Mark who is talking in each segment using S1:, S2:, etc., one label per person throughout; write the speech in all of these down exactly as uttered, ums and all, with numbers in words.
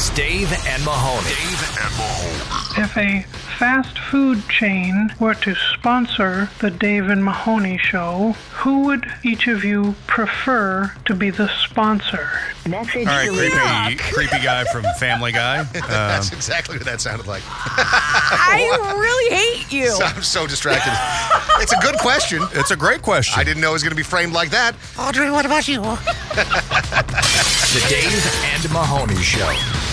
S1: It's Dave and Mahoney. Dave and Mahoney.
S2: If a fast food chain were to sponsor the Dave and Mahoney show, who would each of you prefer to be the sponsor?
S3: Message
S4: All right, creepy,
S3: deleted.
S4: creepy guy from Family Guy. Um,
S5: That's exactly what that sounded like.
S3: I really hate you.
S5: So, I'm so distracted. It's a good question.
S4: it's a great question.
S5: I didn't know it was going to be framed like that. Audrey, what about you?
S1: The Dave and Mahoney Show.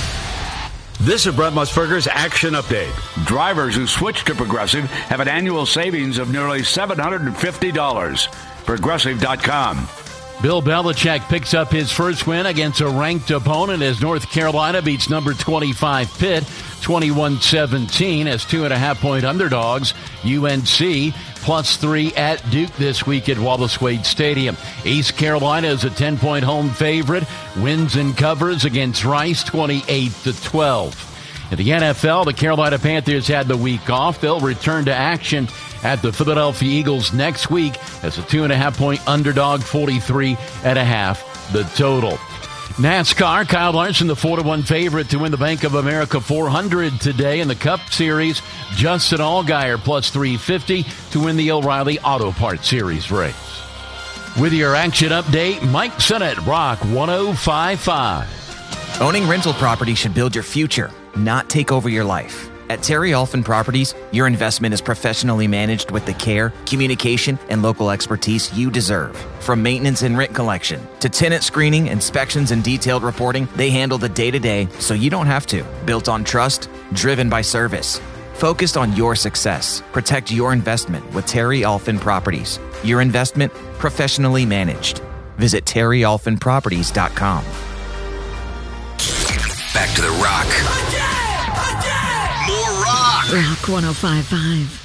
S6: This is Brett Musburger's Action Update. Drivers who switch to Progressive have an annual savings of nearly seven hundred fifty dollars. Progressive dot com.
S7: Bill Belichick picks up his first win against a ranked opponent as North Carolina beats number twenty-five Pitt twenty-one seventeen as two and a half point underdogs. U N C plus three at Duke this week at Wallace Wade Stadium. East Carolina is a ten point home favorite. Wins and covers against Rice twenty-eight to twelve. In the N F L, the Carolina Panthers had the week off. They'll return to action at the Philadelphia Eagles next week as a two and a half point underdog, forty-three and a half the total. NASCAR, Kyle Larson, the four to one favorite to win the Bank of America four hundred today in the Cup Series. Justin Allgaier plus three fifty to win the O'Reilly Auto Parts Series race. With your action update, Mike Sennett, Rock one oh five point five.
S8: Owning rental property should build your future, not take over your life. At Terry Alphin Properties, your investment is professionally managed with the care, communication, and local expertise you deserve. From maintenance and rent collection to tenant screening, inspections, and detailed reporting, they handle the day-to-day so you don't have to. Built on trust, driven by service. Focused on your success. Protect your investment with Terry Alphin Properties. Your investment professionally managed. Visit terry alphin properties dot com.
S1: Back to the Rock. More Rock.
S3: Rock one oh five point five.